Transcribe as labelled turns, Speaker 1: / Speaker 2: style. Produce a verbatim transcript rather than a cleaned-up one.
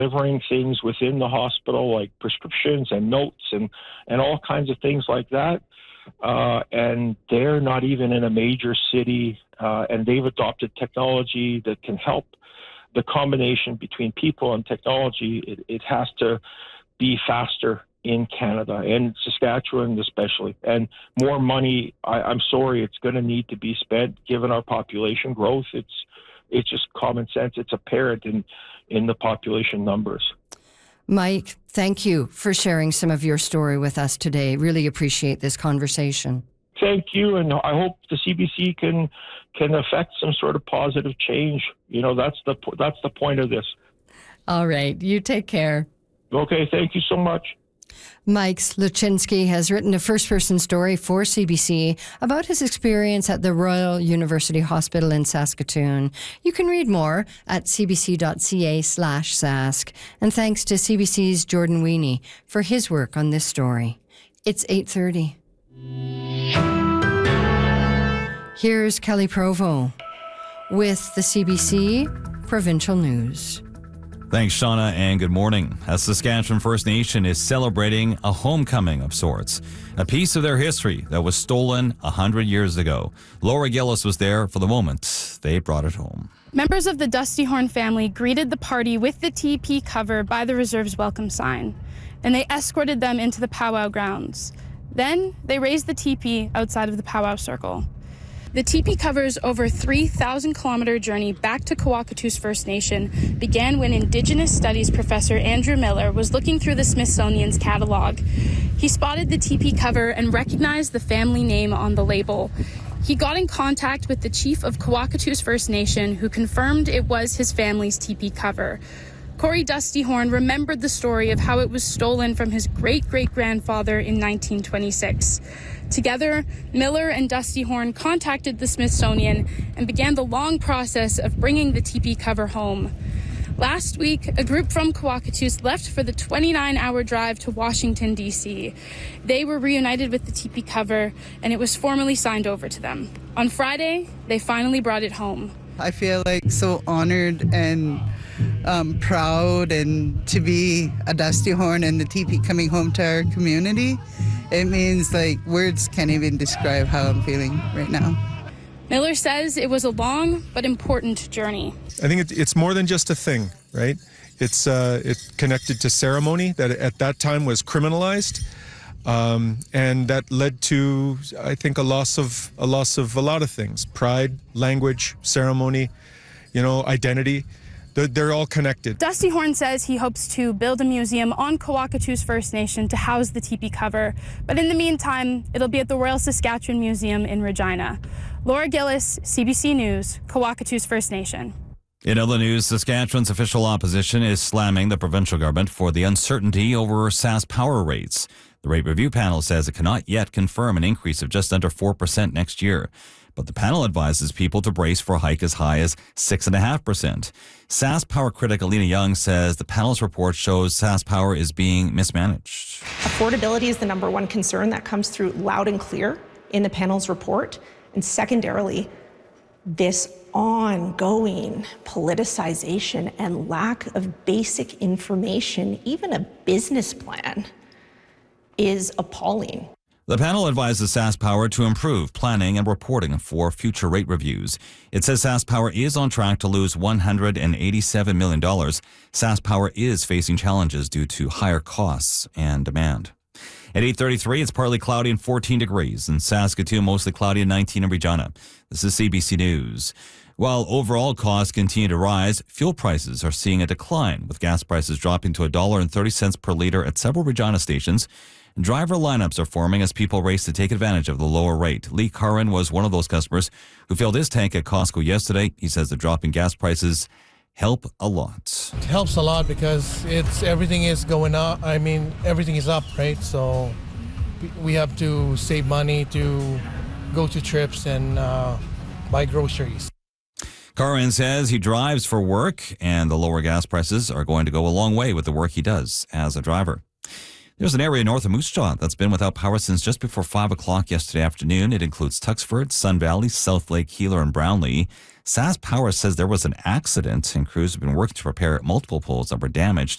Speaker 1: delivering things within the hospital like prescriptions and notes and, and all kinds of things like that. Uh, and they're not even in a major city, uh, and they've adopted technology that can help. The combination between people and technology, it, it has to be faster in Canada and Saskatchewan especially. And more money, I, I'm sorry, it's going to need to be spent given our population growth. It's it's just common sense. It's apparent in, in the population numbers.
Speaker 2: Mike, thank you for sharing some of your story with us today. Really appreciate this conversation.
Speaker 1: Thank you, and I hope the C B C can can affect some sort of positive change. You know, that's the that's the point of this.
Speaker 2: All right, you take care.
Speaker 1: Okay, thank you so much.
Speaker 2: Mike Sluchinski has written a first-person story for C B C about his experience at the Royal University Hospital in Saskatoon. You can read more at cbc.ca slash sask. And thanks to C B C's Jordan Weaney for his work on this story. It's eight thirty. Here's Kelly Provo with the C B C Provincial News.
Speaker 3: Thanks, Shauna, and good morning. A Saskatchewan First Nation is celebrating a homecoming of sorts, a piece of their history that was stolen one hundred years ago. Laura Gillis was there for the moment they brought it home.
Speaker 4: Members of the Dusty Horn family greeted the party with the T P cover by the Reserve's welcome sign, and they escorted them into the powwow grounds. Then they raised the T P outside of the powwow circle. The T P cover's over three thousand kilometer journey back to Kawakatoose First Nation began when Indigenous Studies professor Andrew Miller was looking through the Smithsonian's catalog. He spotted the T P cover and recognized the family name on the label. He got in contact with the chief of Kawakatoose First Nation, who confirmed it was his family's T P cover. Corey Dusty Horn remembered the story of how it was stolen from his great-great-grandfather in nineteen twenty-six. Together, Miller and Dusty Horn contacted the Smithsonian and began the long process of bringing the T P cover home. Last week, a group from Kawakatoose left for the twenty-nine hour drive to Washington, D C. They were reunited with the T P cover, and it was formally signed over to them. On Friday, they finally brought it home.
Speaker 5: I feel like so honored and um, proud and to be a Dusty Horn and the T P coming home to our community. It means like words can't even describe how I'm feeling right now.
Speaker 4: Miller says it was a long but important journey.
Speaker 6: I think it, it's more than just a thing, right? It's uh, it's connected to ceremony that at that time was criminalized, um, and that led to, I think, a loss of a loss of a lot of things: pride, language, ceremony, you know, identity. They're, they're all connected.
Speaker 4: Dusty Horn says he hopes to build a museum on Kawakatoose First Nation to house the T P cover, but in the meantime, it'll be at the Royal Saskatchewan Museum in Regina. Laura Gillis, C B C News, Kawakatoose First Nation.
Speaker 3: In other news, Saskatchewan's official opposition is slamming the provincial government for the uncertainty over S A S power rates. The rate review panel says it cannot yet confirm an increase of just under four percent next year. But the panel advises people to brace for a hike as high as six point five percent. S A S Power critic Alina Young says the panel's report shows S A S Power is being mismanaged.
Speaker 7: Affordability is the number one concern that comes through loud and clear in the panel's report. And secondarily, this ongoing politicization and lack of basic information, even a business plan, is appalling.
Speaker 3: The panel advises S A S Power to improve planning and reporting for future rate reviews. It says S A S Power is on track to lose one hundred eighty-seven million dollars. S A S Power is facing challenges due to higher costs and demand. At eight thirty-three, it's partly cloudy and fourteen degrees. In Saskatoon, mostly cloudy and nineteen in Regina. This is C B C News. While overall costs continue to rise, fuel prices are seeing a decline, with gas prices dropping to one dollar and thirty cents per liter at several Regina stations. Driver lineups are forming as people race to take advantage of the lower rate. Lee Curran was one of those customers who filled his tank at Costco yesterday. He says the drop in gas prices help a lot.
Speaker 8: It helps a lot because it's everything is going up. I mean, everything is up, right? So we have to save money to go to trips and uh, buy groceries.
Speaker 3: Curran says he drives for work, and the lower gas prices are going to go a long way with the work he does as a driver. There's an area north of Moose Jaw that's been without power since just before five o'clock yesterday afternoon. It includes Tuxford, Sun Valley, South Lake, Keeler, and Brownlee. S A S Power says there was an accident, and crews have been working to repair multiple poles that were damaged.